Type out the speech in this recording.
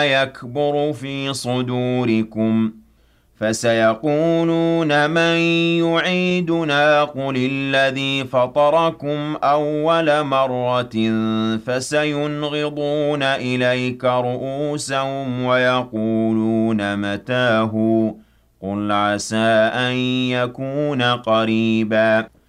يكبر في صدوركم فسيقولون من يعيدنا قل الذي فطركم أول مرة فسينغضون إليك رؤوسهم ويقولون متاه قل عسى أن يكون قريبا